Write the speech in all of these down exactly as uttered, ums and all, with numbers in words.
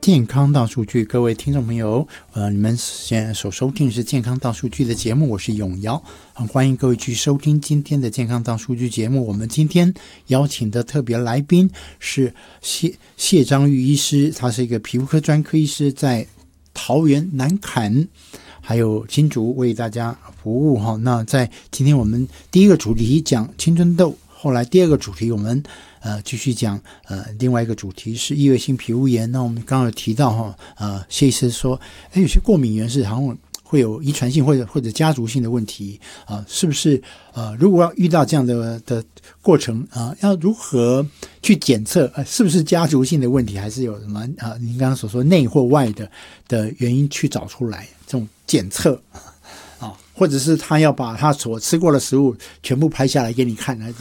健康大数据，各位听众朋友，呃，你们现在所收听的是健康大数据的节目，我是永尧，很欢迎各位去收听今天的健康大数据节目。我们今天邀请的特别来宾是谢谢章玉医师，他是一个皮肤科专科医师，在桃园南崁还有新竹为大家服务哈。那在今天我们第一个主题讲青春痘，后来第二个主题我们呃继续讲呃另外一个主题是异位性皮肤炎。那我们刚刚有提到哈，呃谢医师说，哎，有些过敏原是好像会有遗传性或者或者家族性的问题啊、呃，是不是呃如果要遇到这样的的过程啊、呃，要如何去检测呃是不是家族性的问题，还是有什么啊、呃、您刚刚所说内或外的的原因去找出来这种检测啊，或者是他要把他所吃过的食物全部拍下来给你看，还是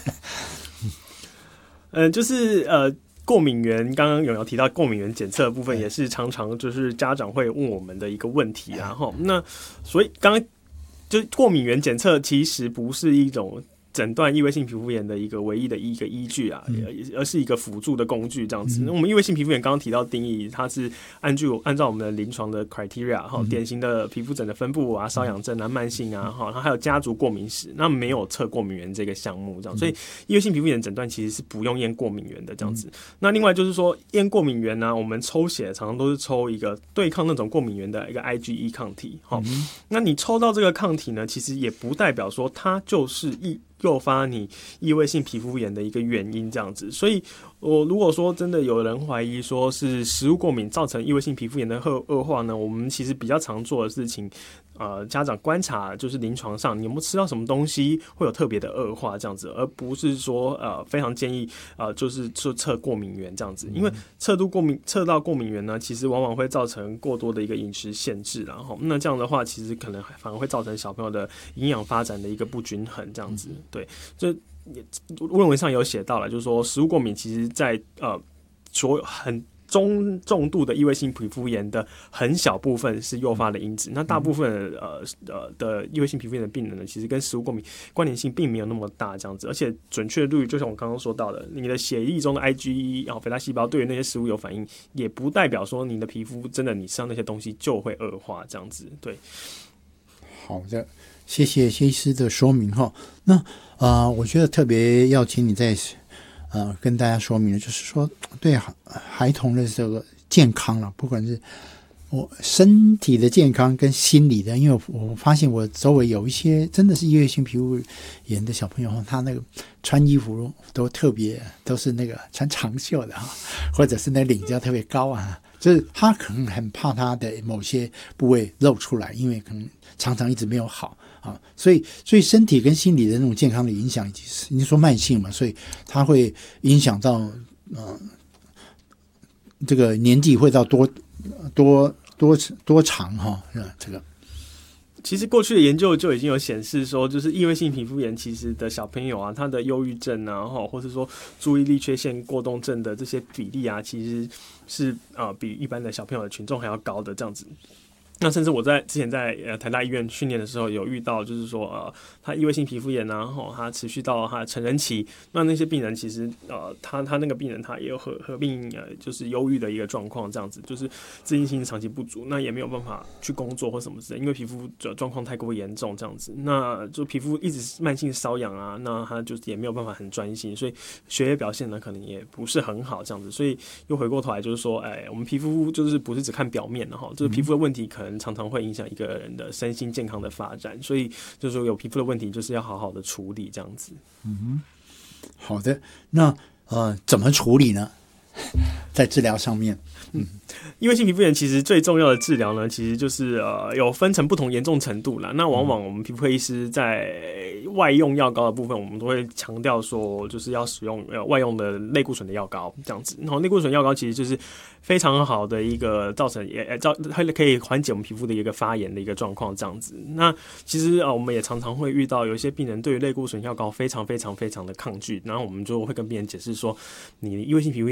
嗯、呃，就是呃，过敏原，刚刚有有提到过敏原检测的部分，也是常常就是家长会问我们的一个问题啊。哈，那所以刚刚就过敏原检测其实不是一种诊断异位性皮肤炎的一个唯一的一个依据啊，嗯、而是一个辅助的工具这样子。嗯、我们异位性皮肤炎刚刚提到定义，它是按照按照我们的临床的 criteria 哈、嗯，典型的皮肤疹的分布啊、瘙痒症啊、慢性啊哈，它还有家族过敏史，那没有测过敏原这个项目这样，所以异位性皮肤炎诊断其实是不用验过敏原的这样子。嗯、那另外就是说验过敏原呢、啊，我们抽血常常都是抽一个对抗那种过敏原的一个 IgE 抗体哈，嗯、那你抽到这个抗体呢，其实也不代表说它就是异诱发你异位性皮肤炎的一个原因这样子，所以我如果说真的有人怀疑说是食物过敏造成异位性皮肤炎的恶化呢，我们其实比较常做的事情，呃，家长观察就是临床上你有没有吃到什么东西会有特别的恶化这样子，而不是说呃非常建议呃就是就测过敏原这样子，因为测度过敏测到过敏原呢，其实往往会造成过多的一个饮食限制，然后那这样的话，其实可能反而会造成小朋友的营养发展的一个不均衡这样子。对，就论文上有写到了，就是说食物过敏其实在呃所有很中重度的异位性皮肤炎的很小部分是诱发的因子，那大部分呃呃的异位性皮肤炎的病人呢，其实跟食物过敏关联性并没有那么大这样子，而且准确率就像我刚刚说到的，你的血液中的 IgE 然后肥大细胞对于那些食物有反应，也不代表说你的皮肤真的你吃到那些东西就会恶化这样子。对， 好的。谢谢谢医师的说明哈。那呃，我觉得特别要请你再呃跟大家说明的，就是说对孩童的这个健康了，不管是我身体的健康跟心理的，因为我发现我周围有一些真的是异位性皮肤炎的小朋友，他那个穿衣服都特别都是那个穿长袖的哈，或者是那领子特别高啊。就是他可能很怕他的某些部位露出来，因为可能常常一直没有好啊，所以所以身体跟心理的那种健康的影响，你说慢性嘛，所以它会影响到呃这个年纪会到多多多多长哈、哦，这个。 其实过去的研究就已经有显示说，就是异位性皮肤炎其实的小朋友啊，他的忧郁症啊，或者说注意力缺陷过动症的这些比例啊，其实是呃比一般的小朋友的群众还要高的这样子。那甚至我在之前在呃台大医院训练的时候，有遇到就是说呃他异位性皮肤炎啊，吼他持续到他的成人期，那那些病人其实呃他他那个病人他也有合合并呃就是忧郁的一个状况，这样子就是自信心长期不足，那也没有办法去工作或什么之类，因为皮肤状况太过严重这样子，那就皮肤一直慢性瘙痒啊，那他就也没有办法很专心，所以学业表现呢可能也不是很好这样子，所以又回过头来就是说，哎，我们皮肤就是不是只看表面的哈，就是皮肤的问题可能常常会影响一个人的身心健康的发展，所以就是说有皮肤的问题就是要好好的处理这样子。 嗯哼，好的，那呃怎么处理呢？在治疗上面， 嗯，异位性皮肤炎其实最重要的治疗呢，其实就是呃有分成不同严重程度啦。那往往我们皮肤科医师在外用药膏的部分，我们都会强调说，就是要使用呃外用的类固醇的药膏这样子。然后类固醇药膏其实就是非常好的一个造成也造可以缓解我们皮肤的一个发炎的一个状况这样子。那其实呃我们也常常会遇到有一些病人对于类固醇药膏非常非常非常的抗拒，然后我们就会跟病人解释说，你异位性皮肤